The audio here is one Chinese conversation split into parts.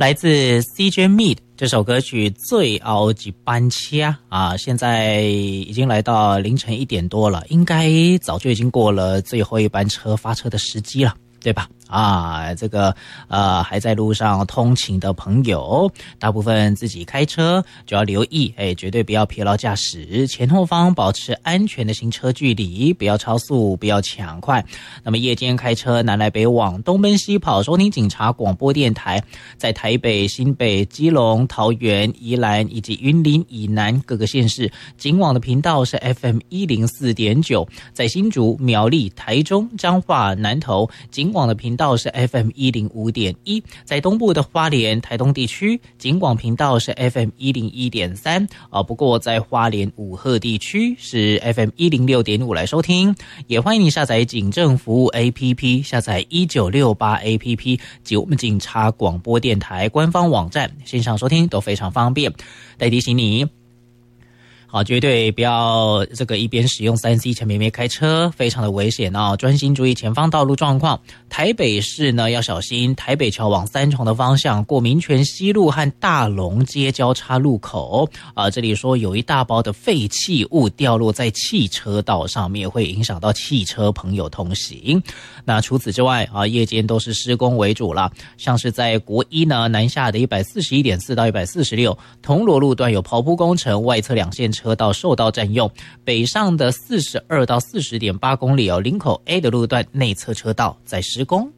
来自 CJ Mead 这首歌曲《最后一班车》啊，现在已经来到凌晨1点多了，应该早就已经过了最后一班车发车的时机了，对吧？啊，这个还在路上通勤的朋友，大部分自己开车就要留意，绝对不要疲劳驾驶，前后方保持安全的行车距离，不要超速，不要抢快。那么夜间开车南来北往，东奔西跑，收听警察广播电台，在台北、新北、基隆、桃园、宜兰以及云林以南各个县市，警网的频道是 FM104.9， 在新竹、苗栗、台中、彰化、南投，警网的频道是 FM105.1， 在东部的花莲、台东地区，警广频道是 FM101.3， 不过在花莲五鹤地区是 FM106.5 来收听。也欢迎你下载警政服务 APP， 下载1968 APP 及我们警察广播电台官方网站，线上收听都非常方便。再提醒你，好，绝对不要这个一边使用3C 前面边开车，非常的危险哦，专心注意前方道路状况。台北市呢要小心台北桥往三重的方向，过民权西路和大龙街交叉路口这里说有一大包的废弃物掉落在汽车道上面，会影响到汽车朋友通行。那除此之外夜间都是施工为主啦，像是在国一呢南下的 141.4 到146，铜锣路段有刨铺工程，外侧2线车道受到占用，北上的42到40.8公里林口 A 的路段内侧车道在施工。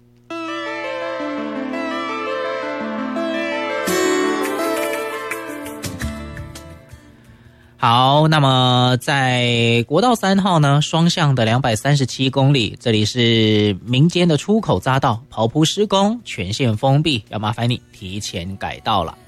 好，那么在国道3号呢，双向的237公里，这里是民间的出口匝道，刨铺施工，全线封闭，要麻烦你提前改道了。